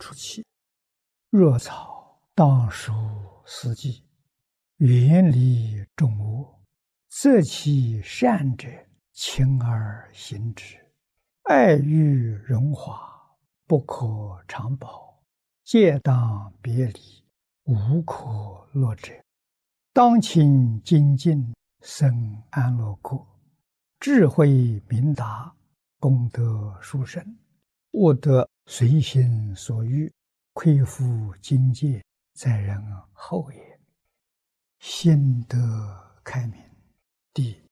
出气。若草当属四季，远离众恶，择其善者，亲而行之。爱欲荣华，不可长保，皆当别离，无可乐者。当勤精进，生安乐国，智慧明达，功德殊胜，悟得随心所欲，恢复境界，在人后也。心得开明。第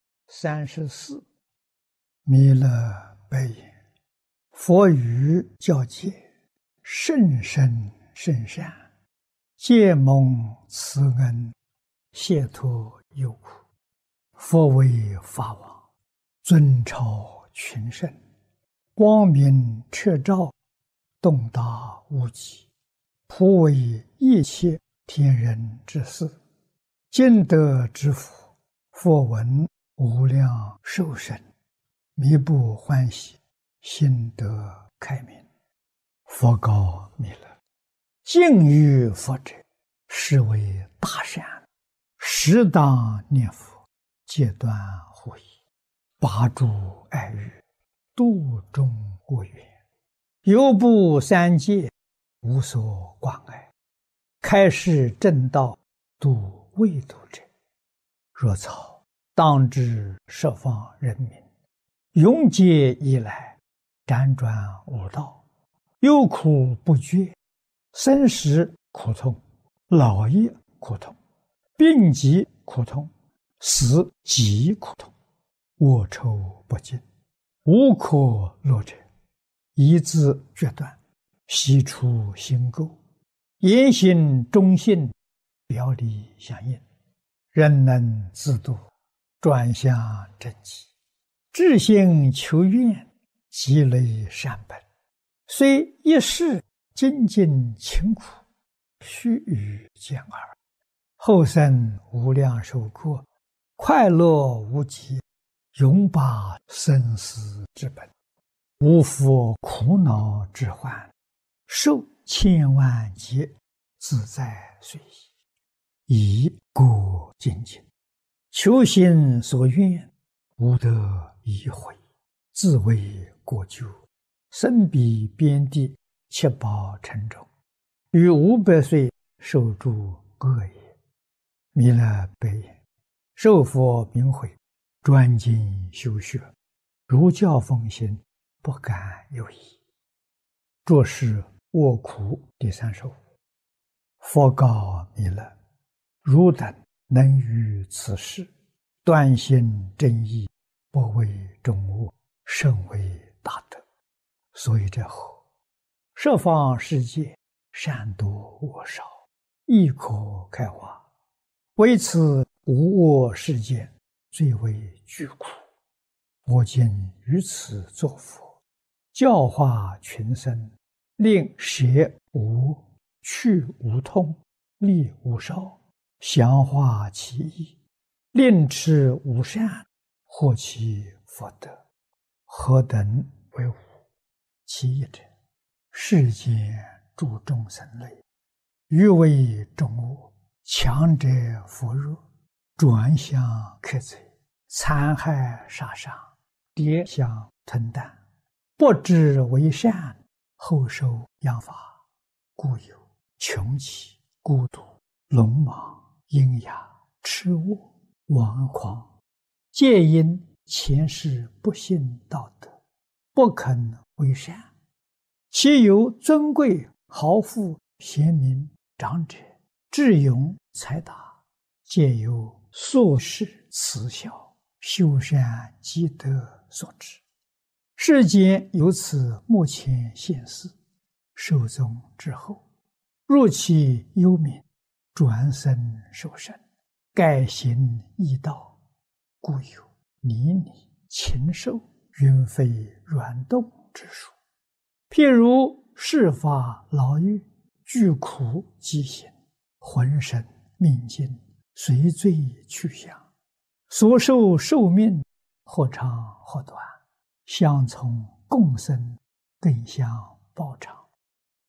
34，弥勒白言：佛语教诫，甚深甚善，皆蒙慈恩，解脱忧苦。佛为法王，尊超群圣，光明彻照，洞达无极，普为一切天人之事。今得之福，佛闻无量寿生，弥不欢喜，心得开明。佛告弥勒：敬于佛者，是为大善，适当念佛，戒断护疑，拔诸爱欲，度众恶缘，犹不三界，无所关爱，开示正道，度未度者。若草当知十方人民，永劫以来，辗转无道，忧苦不绝，生死苦痛，老业苦痛，病疾苦痛，死极苦痛，恶臭不尽，无可乐者。一字决断，悉出心垢，言行忠信，表里相应，人能自度，转向正极，至心求愿，积累善本，虽一世精进勤苦，须臾见耳，后生无量寿过，快乐无极，永拔生死之本，无复苦恼之患，受千万劫，自在随意。以故精进，求心所愿，无得已悔，自为过咎，身彼边地，七宝沉重，于500岁受诸恶也。弥勒白言：受佛名诲，专精修学，如教奉行，不敢有疑。着是卧苦第3首。佛告弥勒：汝等能于此事，断心正义，不为众恶，甚为大德。所以者何？十方世界，善多恶少，亦可开化，唯此无恶世界，最为巨苦。我今于此作佛，教化群生，令舍无，去无痛，利无少，详化其意，令持无善，获其福德。何等为无？其一者，世间诸众生类，欲为众恶，强者扶弱，转向克贼，残害杀伤，跌相吞啖，不知为善，后受殃罚，故有穷奇、孤独、鲁莽、阴哑、痴误、顽狂，皆因前世不信道德，不肯为善。其有尊贵、豪富、贤明、长者、智勇、才达，皆由宿世慈孝、修善积德所致。世间有此目前现世，寿终之后，入其幽冥，转生受生，改行异道，故有泥泞、禽兽、云飞软动之术。譬如世法牢狱，具苦饥行，浑身命尽，随罪去向，所受寿命或长或短，相从共生，更相报偿。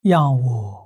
仰我